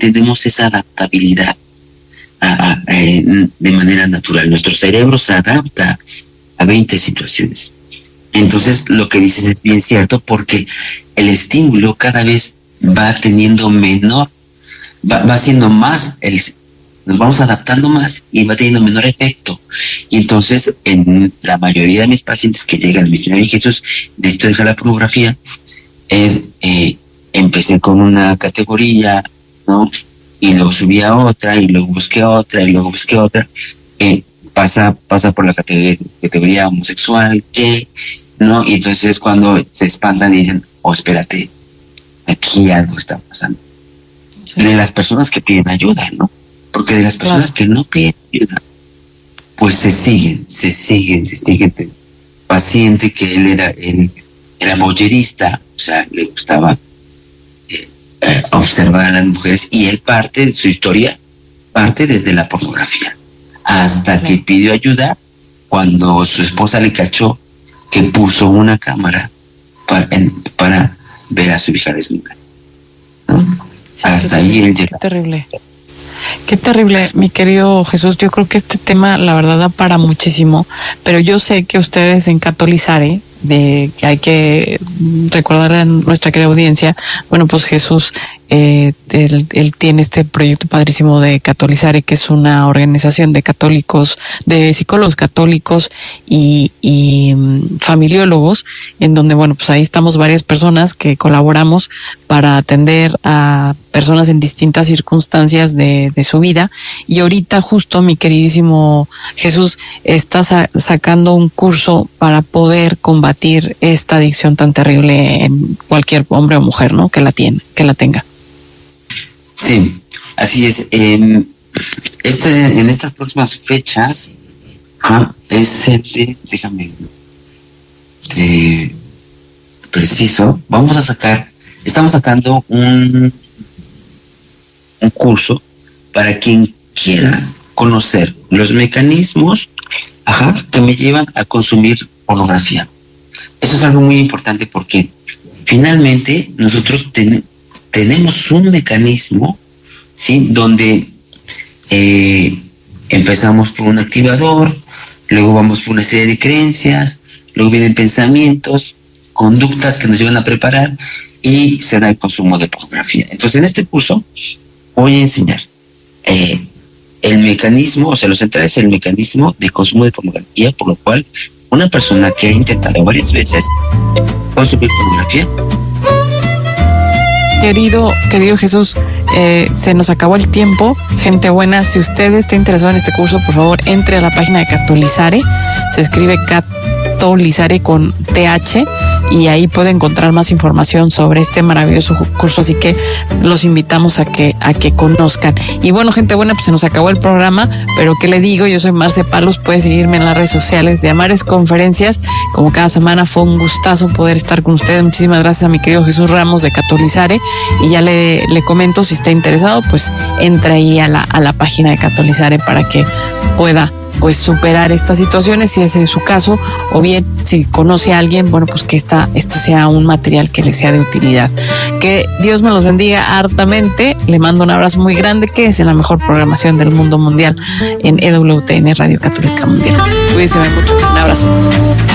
tenemos esa adaptabilidad de manera natural. Nuestro cerebro se adapta a 20 situaciones. Entonces, lo que dices es bien cierto, porque el estímulo cada vez va teniendo menor, va siendo más, nos vamos adaptando más y va teniendo menor efecto. Y entonces, en la mayoría de mis pacientes que llegan a mi Señor Jesús, necesito dejar la pornografía, empecé con una categoría, ¿no? Y luego subí a otra, y luego busqué otra, y luego busqué otra. Pasa por la categoría homosexual, gay, ¿no? Y entonces cuando se espantan y dicen, espérate, aquí algo está pasando. Sí. De las personas que piden ayuda, ¿no? Porque de las personas que no piden ayuda, pues se siguen. Paciente que él era voyerista, o sea, le gustaba observar a las mujeres, y él su historia parte desde la pornografía, hasta que pidió ayuda cuando su esposa le cachó que puso una cámara para ver a su hija desnuda, ¿no? Sí, hasta ahí él llegó. Qué terrible, mi querido Jesús. Yo creo que este tema, la verdad, da para muchísimo, pero yo sé que ustedes en Catolizare, que hay que recordarle a nuestra querida audiencia, bueno, pues Jesús, él tiene este proyecto padrísimo de Catolizare, que es una organización de católicos, de psicólogos católicos y familiólogos, en donde, bueno, pues ahí estamos varias personas que colaboramos para atender a personas en distintas circunstancias de su vida. Y ahorita justo mi queridísimo Jesús está sacando un curso para poder combatir esta adicción tan terrible en cualquier hombre o mujer, ¿no? Que la tenga. Sí, así es. En estas próximas fechas, déjame preciso, estamos sacando un curso para quien quiera conocer los mecanismos que me llevan a consumir pornografía. Eso es algo muy importante, porque finalmente nosotros tenemos un mecanismo, ¿sí? Donde empezamos por un activador, luego vamos por una serie de creencias, luego vienen pensamientos, conductas que nos llevan a preparar, y se da el consumo de pornografía. Entonces, en este curso voy a enseñar el mecanismo, o sea, lo central es el mecanismo de consumo de pornografía, por lo cual una persona que ha intentado varias veces consumir pornografía. Querido Jesús, se nos acabó el tiempo. Gente buena, si usted está interesado en este curso, por favor, entre a la página de Catolizare. Se escribe Catolizare con TH, y ahí puede encontrar más información sobre este maravilloso curso, así que los invitamos a que conozcan. Y bueno, gente buena, pues se nos acabó el programa, pero ¿qué le digo? Yo soy Marce Palos, puede seguirme en las redes sociales de Amares Conferencias. Como cada semana, fue un gustazo poder estar con ustedes. Muchísimas gracias a mi querido Jesús Ramos de Catolizare, y ya le comento, si está interesado, pues entra ahí a la página de Catolizare para que pueda pues superar estas situaciones, si ese es su caso, o bien si conoce a alguien, bueno, pues que esta sea un material que le sea de utilidad. Que Dios me los bendiga hartamente. Le mando un abrazo muy grande, que es en la mejor programación del mundo mundial en EWTN, Radio Católica Mundial. Cuídense mucho. Un abrazo.